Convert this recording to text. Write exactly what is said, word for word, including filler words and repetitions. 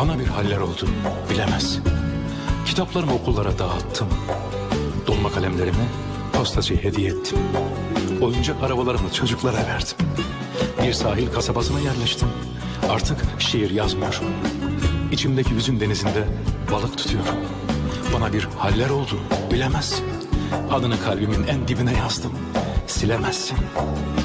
Bana bir haller oldu, bilemez. Kitaplarımı okullara dağıttım. Dolma kalemlerimi postacıya hediye ettim. Oyuncak arabalarımı çocuklara verdim. Bir sahil kasabasına yerleştim. Artık şiir yazmıyorum. İçimdeki hüzün denizinde balık tutuyorum. Bana bir haller oldu, bilemezsin. Adını kalbimin en dibine yazdım. Silemezsin.